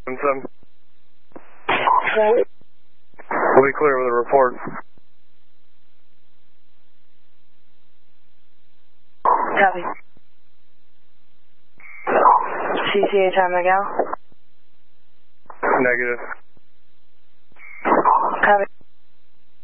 7. We'll be clear with a report. Copy. CCHI Miguel? Negative. Copy.